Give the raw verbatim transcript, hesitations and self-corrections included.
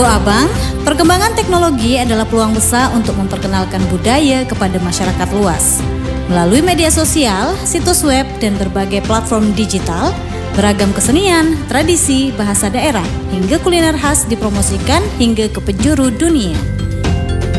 Bo Abang, perkembangan teknologi adalah peluang besar untuk memperkenalkan budaya kepada masyarakat luas. Melalui media sosial, situs web, dan berbagai platform digital, beragam kesenian, tradisi, bahasa daerah, hingga kuliner khas dipromosikan hingga ke penjuru dunia.